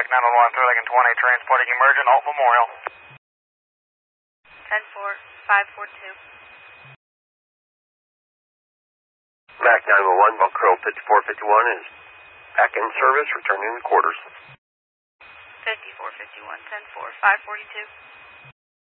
Mac 911 through Lincoln 20, transporting emergent Alt Memorial. 10-4, 542. Mac 911, Buck Crow 5451 is back in service, returning to quarters. 5451, 10-4, 542.